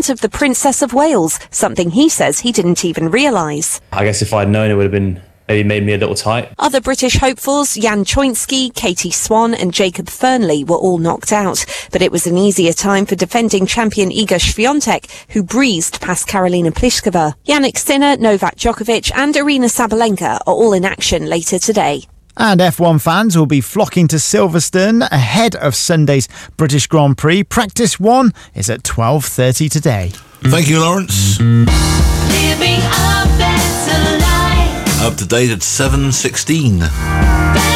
of the Princess of Wales, something he says he didn't even realise. I guess if I'd known, it would have been maybe made me a little tight. Other British hopefuls, Jan Choinski, Katie Swan and Jacob Fernley were all knocked out, but it was an easier time for defending champion Iga Swiatek, who breezed past Karolina Pliskova. Jannik Sinner, Novak Djokovic and Aryna Sabalenka are all in action later today. And F1 fans will be flocking to Silverstone ahead of Sunday's British Grand Prix. Practice 1 is at 12:30 today. Thank you, Lawrence. Living a better life. Up to date at 7:16.